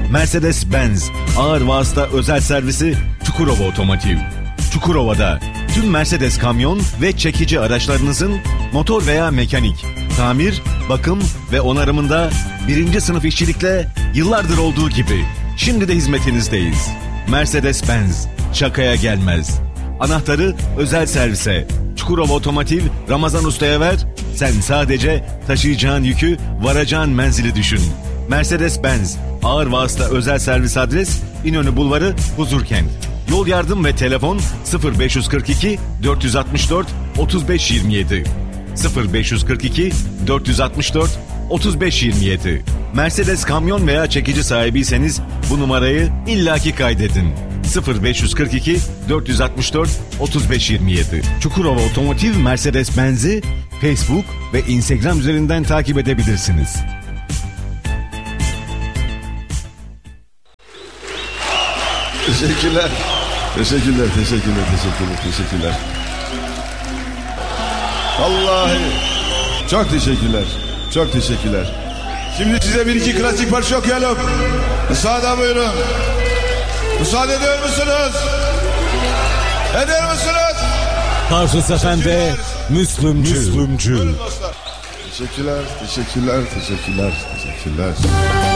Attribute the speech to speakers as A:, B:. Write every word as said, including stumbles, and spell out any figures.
A: Mercedes-Benz ağır vasıta özel servisi Çukurova Otomotiv. Çukurova'da tüm Mercedes kamyon ve çekici araçlarınızın motor veya mekanik, tamir, bakım ve onarımında birinci sınıf işçilikle yıllardır olduğu gibi şimdi de hizmetinizdeyiz. Mercedes-Benz şakaya gelmez. Anahtarı özel servise Çukurova Otomotiv Ramazan Usta'ya ver. Sen sadece taşıyacağın yükü, varacağın menzili düşün. Mercedes-Benz ağır vasıta özel servis adres İnönü Bulvarı, Huzurkent. Yol yardım ve telefon sıfır beş kırk iki dört altı dört otuz beş yirmi yedi sıfır beş kırk iki dört altı dört otuz beş yirmi yedi. Mercedes kamyon veya çekici sahibiyseniz bu numarayı illaki kaydedin. sıfır beş kırk iki dört altı dört otuz beş yirmi yedi. Çukurova Otomotiv Mercedes-Benz'i Facebook ve Instagram üzerinden takip edebilirsiniz.
B: Teşekkürler. Teşekkürler, teşekkürler, teşekkürler, teşekkürler. Vallahi çok teşekkürler, çok teşekkürler. Şimdi size bir iki klasik parça okuyalım. Müsaade buyurun. Müsaade ediyor musunuz? Eder misiniz?
C: Tarsus Efendi, Müslümcü. Müslümcü.
B: Teşekkürler, teşekkürler, teşekkürler, teşekkürler.